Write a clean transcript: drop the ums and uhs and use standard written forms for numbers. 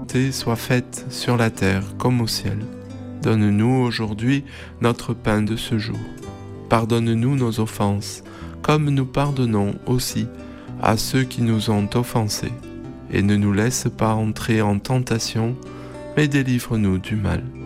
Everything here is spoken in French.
volonté soit faite sur la terre comme au ciel. Donne-nous aujourd'hui notre pain de ce jour. Pardonne-nous nos offenses, comme nous pardonnons aussi à ceux qui nous ont offensés. Et ne nous laisse pas entrer en tentation, mais délivre-nous du mal.